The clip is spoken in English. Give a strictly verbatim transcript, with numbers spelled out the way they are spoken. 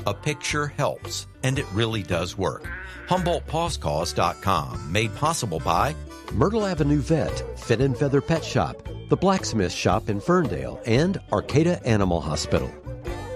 A picture helps, and it really does work. Humboldt Paws Cause dot com, made possible by Myrtle Avenue Vet, Fit and Feather Pet Shop, the Blacksmith Shop in Ferndale, and Arcata Animal Hospital.